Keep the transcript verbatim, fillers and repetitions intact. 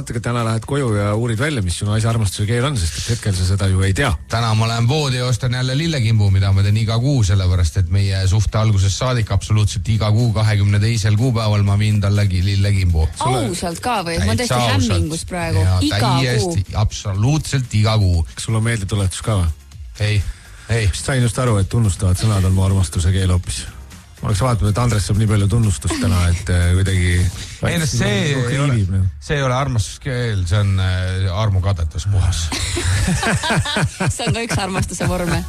vaata, ka täna lähed koju ja uurid välja, mis sinu asja armastuse keel on, sest et hetkel sa seda ju ei tea. Täna ma lähen poodi ja ostan jälle lillekimbu, mida ma teen iga kuu, sellepärast, et meie suhte algusest saadik absoluutselt iga kuu kahekümne teisel kuupäeval ma viin talle lillekimbu. Ausalt ka või? Ma tõesti hämmingus praegu. Ja, iga täiesti, kuu. Absoluutselt iga kuu. Kas sul on meeldetuletus ka või? Ei, ei. Sain just aru, et tunnustavad sõnad on mu armastuse keel hoopis. Ma oleks vaatanud, et Andres saab nii palju tunnustust täna, et kuidagi... Ei, no see, ei ole, see ei ole armastuskeel, see on armukadetus puhas. See on ka üks armastuse vorme.